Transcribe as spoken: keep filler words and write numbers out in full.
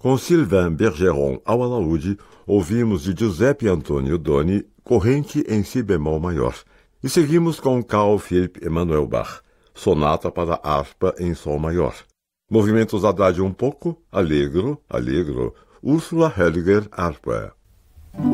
Com Sylvain Bergeron ao alaúde, ouvimos de Giuseppe Antonio Doni, Corrente em Si bemol maior. E seguimos com Carl Philipp Emanuel Bach, Sonata para harpa em Sol maior. Movimentos Haddad um pouco, Allegro, Allegro, Ursula Hödger, harpa.